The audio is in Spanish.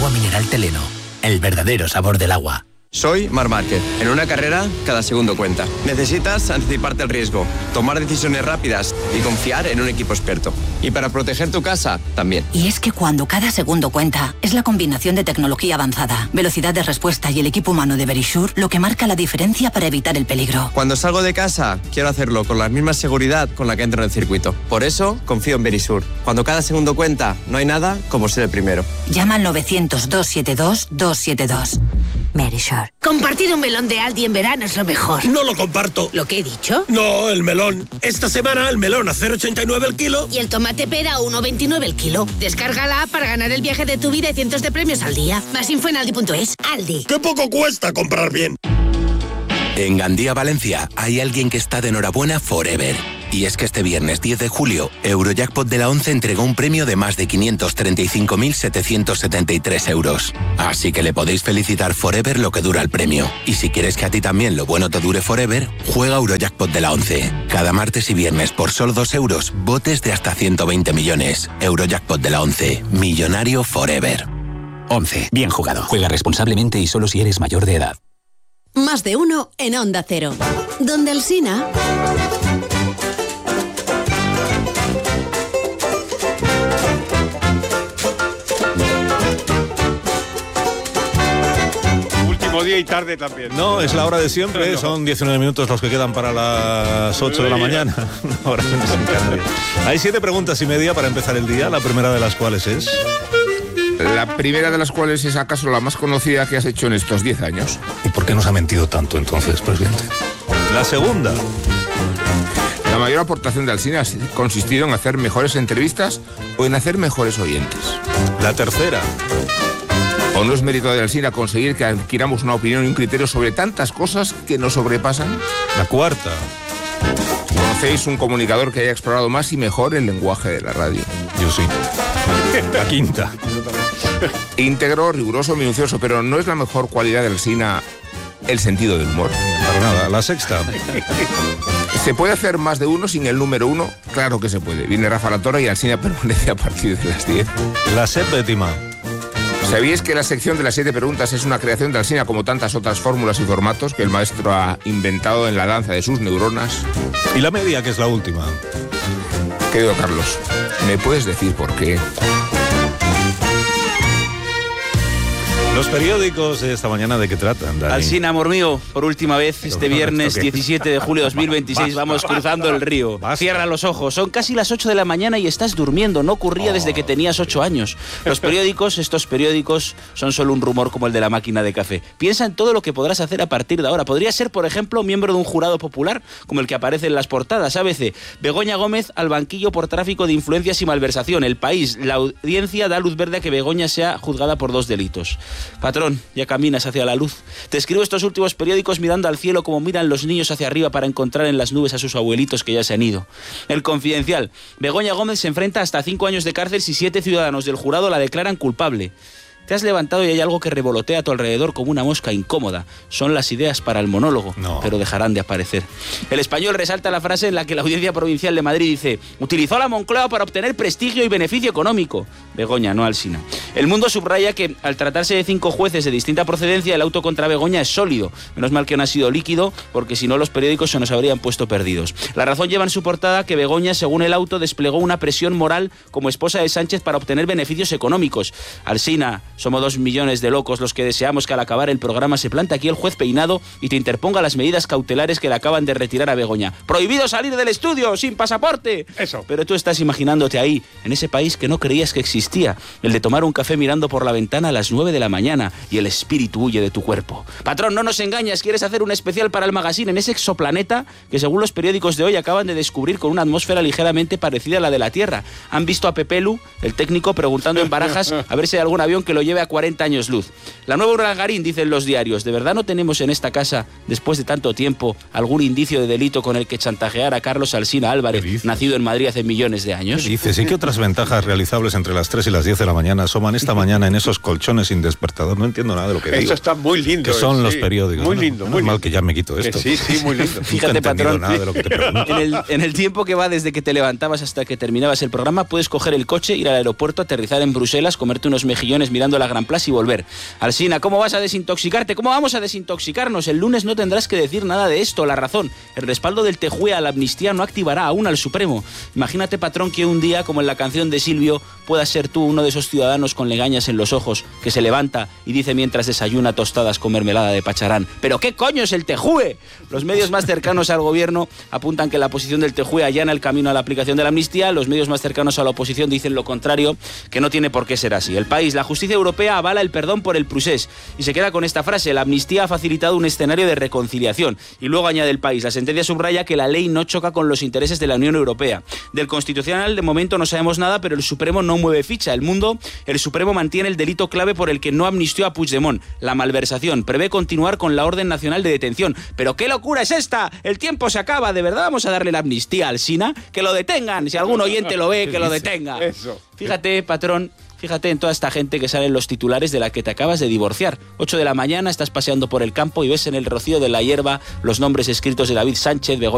Agua mineral Teleno, el verdadero sabor del agua. Soy Marc Márquez. En una carrera, cada segundo cuenta. Necesitas anticiparte al riesgo, tomar decisiones rápidas y confiar en un equipo experto. Y para proteger tu casa, también. Y es que cuando cada segundo cuenta, es la combinación de tecnología avanzada, velocidad de respuesta y el equipo humano de Verisure lo que marca la diferencia para evitar el peligro. Cuando salgo de casa, quiero hacerlo con la misma seguridad con la que entro en el circuito. Por eso, confío en Verisure. Cuando cada segundo cuenta, no hay nada como ser el primero. Llama al 900-272-272. Verisure. Compartir un melón de Aldi en verano es lo mejor. No lo comparto. ¿Lo que he dicho? No, el melón. Esta semana el melón a 0,89 el kilo. Y el tomate pera a 1,29 el kilo. Descarga la app para ganar el viaje de tu vida y cientos de premios al día. Más info en aldi.es. Aldi. ¡Qué poco cuesta comprar bien! En Gandía, Valencia, hay alguien que está de enhorabuena forever. Y es que este viernes 10 de julio, Eurojackpot de la 11 entregó un premio de más de 535.773 euros. Así que le podéis felicitar forever lo que dura el premio. Y si quieres que a ti también lo bueno te dure forever, juega Eurojackpot de la 11. Cada martes y viernes por solo 2 euros, botes de hasta 120 millones. Eurojackpot de la 11. Millonario forever. 11. Bien jugado. Juega responsablemente y solo si eres mayor de edad. Más de uno en Onda Cero. Donde Alsina... Día y tarde también. No, es la hora de siempre, son 19 minutos los que quedan para las 8 de la mañana. Ahora en Canarias. Hay 7 preguntas y media para empezar el día, la primera de las cuales es... La primera de las cuales es acaso la más conocida que has hecho en estos 10 años. ¿Y por qué nos ha mentido tanto entonces, presidente? La segunda. La mayor aportación de Alsina ha consistido en hacer mejores entrevistas o en hacer mejores oyentes. La tercera. ¿O no es mérito de Alsina conseguir que adquiramos una opinión y un criterio sobre tantas cosas que nos sobrepasan? La cuarta. ¿Conocéis un comunicador que haya explorado más y mejor el lenguaje de la radio? Yo sí. La quinta. Íntegro, riguroso, minucioso, pero ¿no es la mejor cualidad de Alsina el sentido del humor? Para nada. La sexta. ¿Se puede hacer más de uno sin el número 1? Claro que se puede. Viene Rafa Latorre y Alsina permanece a partir de las 10. La séptima. ¿Sabíais que la sección de las 7 preguntas es una creación de Alsina como tantas otras fórmulas y formatos que el maestro ha inventado en la danza de sus neuronas? Y la media, que es la última. Querido Carlos, ¿me puedes decir por qué? Los periódicos de esta mañana, ¿de qué tratan, Dani? Alsina, amor mío, por última vez, este viernes 17 de julio de 2026, vamos cruzando el río. Cierra los ojos, son casi las 8 de la mañana y estás durmiendo, no ocurría desde que tenías 8 años. Los periódicos, estos periódicos, son solo un rumor como el de la máquina de café. Piensa en todo lo que podrás hacer a partir de ahora. Podría ser, por ejemplo, miembro de un jurado popular, como el que aparece en las portadas. ABC, Begoña Gómez al banquillo por tráfico de influencias y malversación. El País, la audiencia da luz verde a que Begoña sea juzgada por 2 delitos. Patrón, ya caminas hacia la luz. Te escribo estos últimos periódicos mirando al cielo como miran los niños hacia arriba para encontrar en las nubes a sus abuelitos que ya se han ido. El Confidencial. Begoña Gómez se enfrenta hasta 5 años de cárcel si 7 ciudadanos del jurado la declaran culpable. Te has levantado y hay algo que revolotea a tu alrededor como una mosca incómoda. Son las ideas para el monólogo, pero dejarán de aparecer. El Español resalta la frase en la que la Audiencia Provincial de Madrid dice: utilizó a la Moncloa para obtener prestigio y beneficio económico. Begoña, no Alsina. El Mundo subraya que, al tratarse de 5 jueces de distinta procedencia, el auto contra Begoña es sólido. Menos mal que no ha sido líquido, porque si no los periódicos se nos habrían puesto perdidos. La Razón lleva en su portada que Begoña, según el auto, desplegó una presión moral como esposa de Sánchez para obtener beneficios económicos. Alsina, somos 2 millones de locos los que deseamos que al acabar el programa se plante aquí el juez peinado y te interponga las medidas cautelares que le acaban de retirar a Begoña. ¡Prohibido salir del estudio sin pasaporte! Eso. Pero tú estás imaginándote ahí, en ese país que no creías que existía, el de tomar un café mirando por la ventana a las 9 de la mañana y el espíritu huye de tu cuerpo. Patrón, no nos engañas, quieres hacer un especial para el magazine en ese exoplaneta que, según los periódicos de hoy, acaban de descubrir con una atmósfera ligeramente parecida a la de la Tierra. Han visto a Pepe Lu, el técnico, preguntando en Barajas a ver si hay algún avión que lo lleve a 40 años luz. La nueva Urdangarín, dicen los diarios. ¿De verdad no tenemos en esta casa, después de tanto tiempo, algún indicio de delito con el que chantajear a Carlos Alsina Álvarez, nacido en Madrid hace millones de años? ¿Qué dices? ¿Y qué otras ventajas realizables entre las 3 y las 10 de la mañana asoman informan esta mañana en esos colchones sin despertador. No entiendo nada de lo que digo. Eso está muy lindo. Que son sí. los periódicos. Muy lindo. Muy mal que ya me quito esto. Sí, muy lindo. Fíjate, patrón, nada de lo que te pregunto. en el tiempo que va desde que te levantabas hasta que terminabas el programa, puedes coger el coche, ir al aeropuerto, aterrizar en Bruselas, comerte unos mejillones mirando la Gran Plaza y volver. Alsina, ¿cómo vas a desintoxicarte? ¿Cómo vamos a desintoxicarnos? El lunes no tendrás que decir nada de esto. La razón, el respaldo del TJUE a la amnistía no activará aún al Supremo. Imagínate, patrón, que un día, como en la canción de Silvio, puedas ser tú uno de esos ciudadanos con legañas en los ojos que se levanta y dice mientras desayuna tostadas con mermelada de pacharán: ¿pero qué coño es el TJUE? Los medios más cercanos al gobierno apuntan que la posición del TJUE allana el camino a la aplicación de la amnistía. Los medios más cercanos a la oposición dicen lo contrario, que no tiene por qué ser así. El País, la justicia europea avala el perdón por el procés y se queda con esta frase: la amnistía ha facilitado un escenario de reconciliación. Y luego añade el País: la sentencia subraya que la ley no choca con los intereses de la Unión Europea. Del Constitucional de momento no sabemos nada, pero el Supremo no mueve ficha. El Supremo mantiene el delito clave por el que no amnistió a Puigdemont, la malversación. Prevé continuar con la orden nacional de detención. ¿Pero qué locura es esta? El tiempo se acaba. ¿De verdad vamos a darle la amnistía a Alsina? Que lo detengan. Si algún oyente lo ve, que lo detenga. Fíjate, patrón. Fíjate en toda esta gente que sale en los titulares de la que te acabas de divorciar. 8 de la mañana, estás paseando por el campo y ves en el rocío de la hierba los nombres escritos de David Sánchez, Begoña